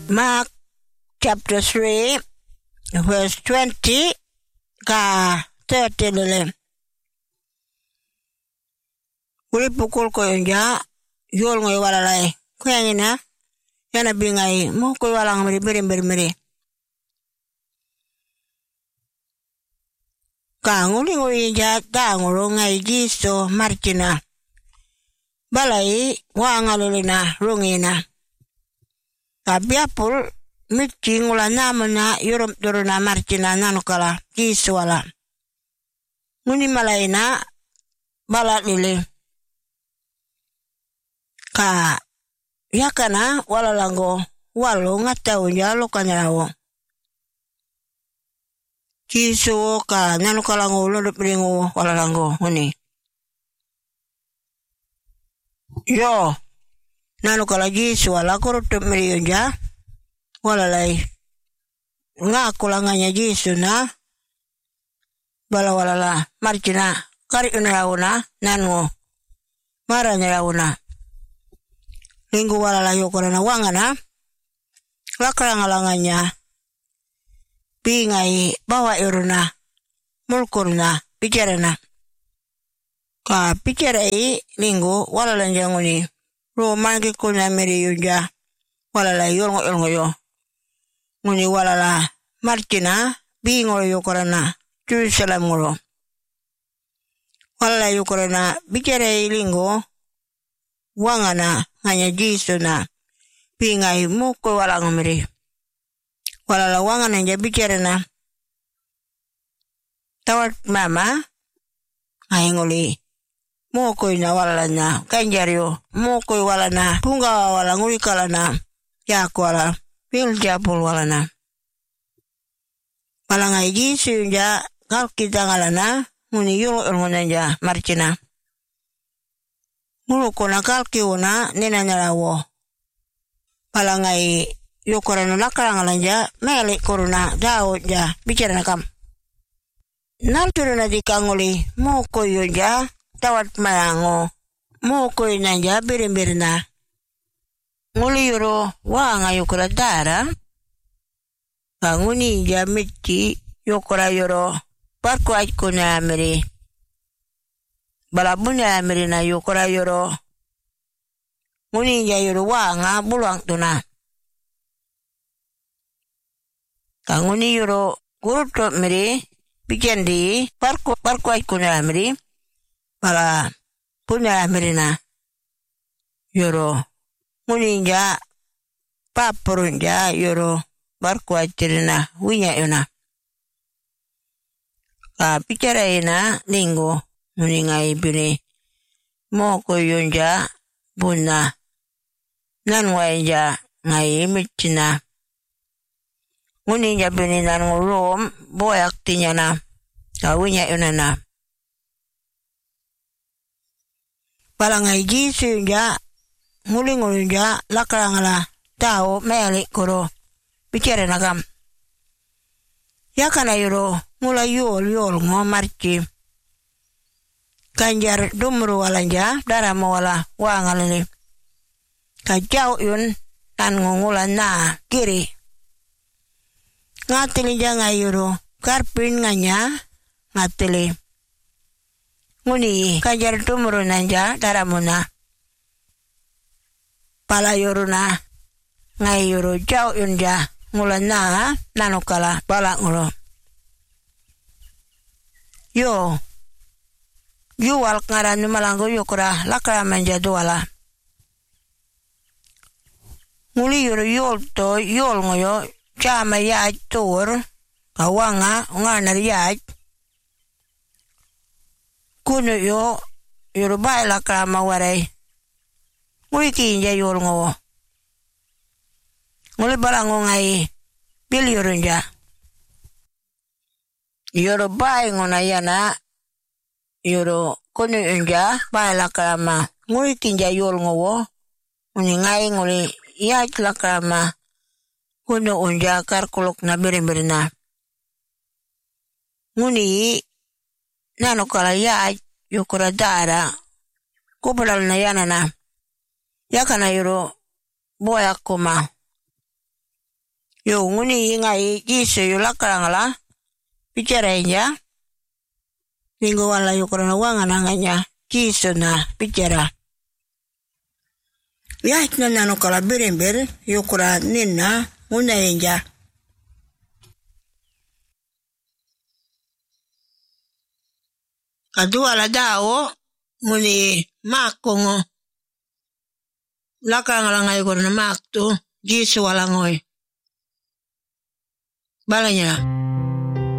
Mark chapter 3 verse 20 ka 30 lele. Uli pukul ko yunja yol ngoy walalay. Kuyangina yana bingay mo koy walang meri. Kanguli ngoy yunja tanguro ngay jiso marchina. Balay wangalulina rungina. Kabiapul mitchi ngula namana yurum turuna marchina nanukala jiso wala. Nguni malayna balat lili. Ka yakana wala lango walo ngatau njalo kanyarawo. Jiso ka nanukala ngulo dupringo wala lango nguni. Yo, nanukala jiso wala kurutup meriyunja wala lay. Nga kulanganya jiso na bala la marchina kari unrawuna nango mara nyarawuna. Linggu wala layo korana wangana lakarang-alanganya bingai bawa iruna mulkurna pijarana. Ka pijarai linggu wala lanjanguni roman kikunya meri yunja wala layo yo nguni wala la marchina bingo yo korana Jerusalem ngoro. Wala layo korana pijarai linggu wangana hanya jiso na pingai muko wala ngomiri. Wala la wangana nja bicarana. Tawat mama ngoli muko ina wala na kanjario muko wala na punga wala nguli kala na yak wala pil japul wala na. Wala ngai jiso nja kal kita ngalana nguni yungo ngona nja marchina. Mulu kona kalki una nena nyarawo. Palangai yokorana lakarang-alanja mele koruna dao ja bicara nakam. Nanturuna dikanguli moko yonja tawat mayango. Moko yonja birin-birina. Nguli yoro wanga yokora dara. Kanguni ja miti yokora yoro parko aikuna amiri. Balabunya merina yokora yoro. Nguni ya yoro wanga buluang tuna. Kanguni yoro kuruto meri pijendi parko aikuna meri. Bala punya merina yoro. Nguni ya papurun ya yoro parko aikirina winya yona. Ka picara ina linggo. Nguni ngai bini moko yunja buna nan waija ngai michina. Nguni nja bini nan ngurum boyak tinyana kawinya yunana. Pala ngai jisu yunja nguli yunja lakarangala tau meli koro bicara nakam. Yakana yuro ngula yol ngomarchi. Kanjar dumru walanja daramo wala wangalini. Kajau yun tan ngungula na kiri. Ngatili janga yuru karpin nganya ngatili. Nguni kanjar dumru nanja daramo na. Pala yuru na ngai yuru jau yun ja ngula na nanukala balak ngulo. Yo. Yuwal ngarani malango yukura lakra manjadu wala. Nguli yuru yul to yul ngoyo chama yaj tur kawanga nganar yaj. Kuno yo yuru bai lakra mawaray. Nguli kinja yul ngowo. Nguli balango ngai bil yurunja. Yuru bai ngona yana. Yoro kono unja baila krama nguri kinja yol ngowo uni ngai nguri yaj la krama kono unja karkulok na birin-birina nguni nano kala yaj yokora dara kubral na yana na yakana yoro boya kuma Yo nguni ngai Yesu yo lakarangala. Bicara ya. Minggu wala yo korona wanga nanganya. Yesu na bicara. Ya itna nano kala berember yo kora nena nguna enja. Kadua la dao nguni makongo. Lakarangala ngai korona maktu. Yesu wala ngoi. Balanya.